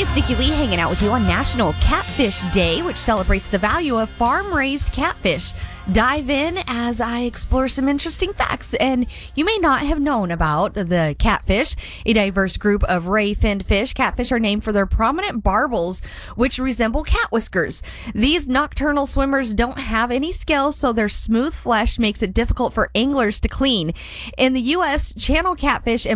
it's Nikki Lee hanging out with you on National Catfish Day, which celebrates the value of farm-raised catfish. Dive in as I explore some interesting facts and you may not have known about the catfish, a diverse group of ray-finned fish. Catfish are named for their prominent barbels, which resemble cat whiskers. These nocturnal swimmers don't have any scales, so their smooth flesh makes it difficult for anglers to clean. In the U.S., channel catfish